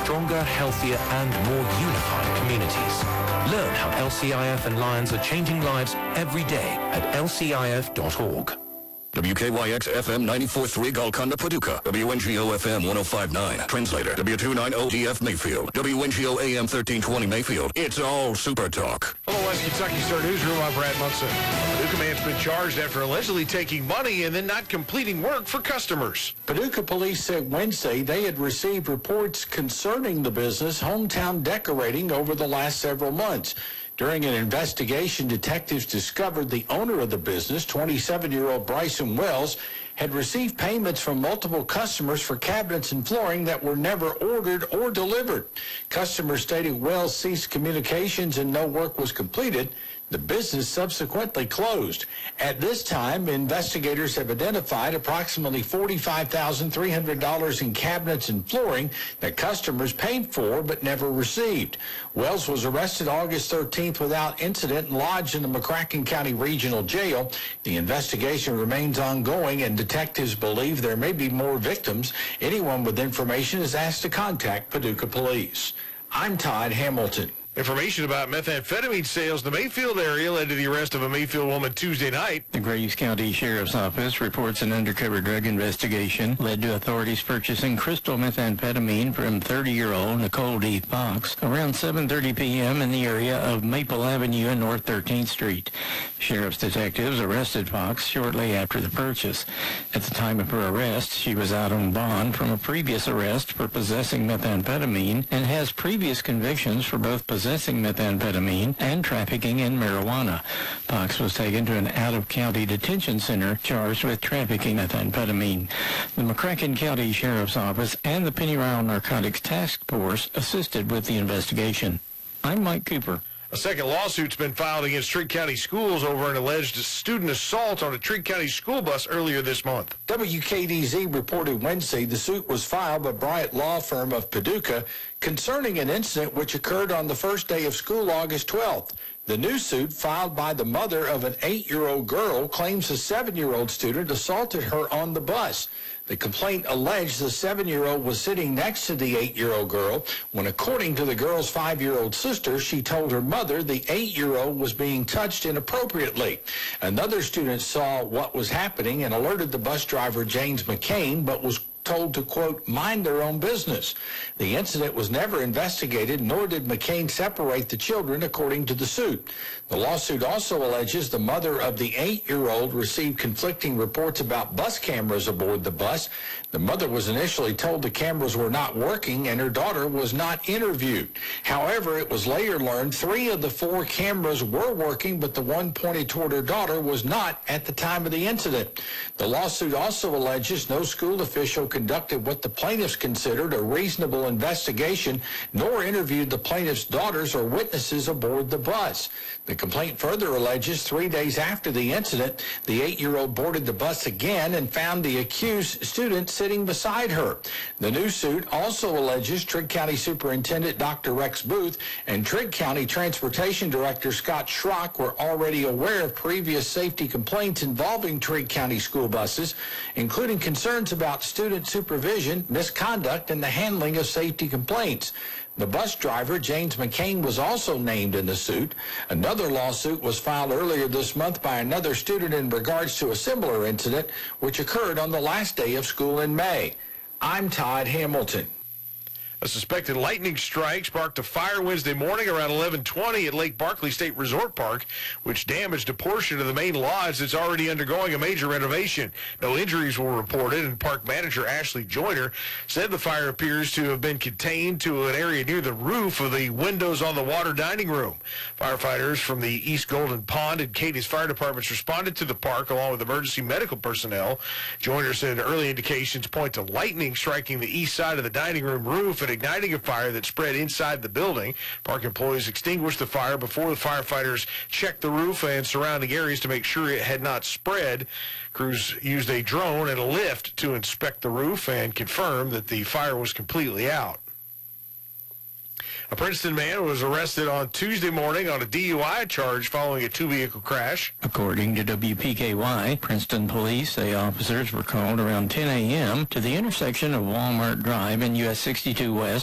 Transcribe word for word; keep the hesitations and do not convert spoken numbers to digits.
stronger, healthier, and more unified communities. Learn how L C I F and Lions are changing lives every day at L C I F dot org. W K Y X F M ninety-four point three Golconda, Paducah. W N G O F M one oh five point nine. Translator. W two ninety D F Mayfield. W N G O A M thirteen twenty Mayfield. It's all Super Talk. Hello, West Kentucky Star Newsroom. I'm Brad Munson. Paducah man's been charged after allegedly taking money and then not completing work for customers. Paducah police said Wednesday they had received reports concerning the business Hometown Decorating over the last several months. During an investigation, detectives discovered the owner of the business, twenty-seven-year-old Bryson Wells, had received payments from multiple customers for cabinets and flooring that were never ordered or delivered. Customers stated Wells ceased communications and no work was completed. The business subsequently closed. At this time, investigators have identified approximately forty-five thousand three hundred dollars in cabinets and flooring that customers paid for but never received. Wells was arrested August thirteenth without incident and lodged in the McCracken County Regional Jail. The investigation remains ongoing, and detectives believe there may be more victims. Anyone with information is asked to contact Paducah Police. I'm Todd Hamilton. Information about methamphetamine sales in the Mayfield area led to the arrest of a Mayfield woman Tuesday night. The Graves County Sheriff's Office reports an undercover drug investigation led to authorities purchasing crystal methamphetamine from thirty-year-old Nicole D. Fox around seven thirty p.m. in the area of Maple Avenue and North thirteenth Street. Sheriff's detectives arrested Fox shortly after the purchase. At the time of her arrest, she was out on bond from a previous arrest for possessing methamphetamine and has previous convictions for both possessing Possessing methamphetamine and trafficking in marijuana. Fox was taken to an out-of-county detention center charged with trafficking methamphetamine. The McCracken County Sheriff's Office and the Pennyroyal Narcotics Task Force assisted with the investigation. I'm Mike Cooper. A second lawsuit's been filed against Trigg County Schools over an alleged student assault on a Trigg County school bus earlier this month. W K D Z reported Wednesday the suit was filed by Bryant Law Firm of Paducah concerning an incident which occurred on the first day of school, August twelfth. The new suit, filed by the mother of an eight-year-old girl, claims a seven-year-old student assaulted her on the bus. The complaint alleged the seven-year-old was sitting next to the eight-year-old girl when, according to the girl's five-year-old sister, she told her mother the eight-year-old was being touched inappropriately. Another student saw what was happening and alerted the bus driver, James McCain, but was told to, quote, mind their own business. The incident was never investigated, nor did McCain separate the children, according to the suit. The lawsuit also alleges the mother of the eight-year-old received conflicting reports about bus cameras aboard the bus. The mother was initially told the cameras were not working and her daughter was not interviewed. However, it was later learned three of the four cameras were working, but the one pointed toward her daughter was not at the time of the incident. The lawsuit also alleges no school official conducted what the plaintiffs considered a reasonable investigation, nor interviewed the plaintiff's daughters or witnesses aboard the bus. The complaint further alleges three days after the incident, the eight-year-old boarded the bus again and found the accused student sitting beside her. The new suit also alleges Trigg County Superintendent Doctor Rex Booth and Trigg County Transportation Director Scott Schrock were already aware of previous safety complaints involving Trigg County school buses, including concerns about student supervision, misconduct, and the handling of safety complaints. The bus driver, James McCain, was also named in the suit. Another lawsuit was filed earlier this month by another student in regards to a similar incident, which occurred on the last day of school in May. I'm Todd Hamilton. A suspected lightning strike sparked a fire Wednesday morning around eleven twenty at Lake Barkley State Resort Park, which damaged a portion of the main lodge that's already undergoing a major renovation. No injuries were reported, and park manager Ashley Joyner said the fire appears to have been contained to an area near the roof of the windows on the water dining room. Firefighters from the East Golden Pond and Cadiz Fire Departments responded to the park along with emergency medical personnel. Joyner said early indications point to lightning striking the east side of the dining room roof and igniting a fire that spread inside the building. Park employees extinguished the fire before the firefighters checked the roof and surrounding areas to make sure it had not spread. Crews used a drone and a lift to inspect the roof and confirm that the fire was completely out. A Princeton man was arrested on Tuesday morning on a D U I charge following a two-vehicle crash. According to W P K Y, Princeton police say officers were called around ten a.m. to the intersection of Walmart Drive and U S sixty-two West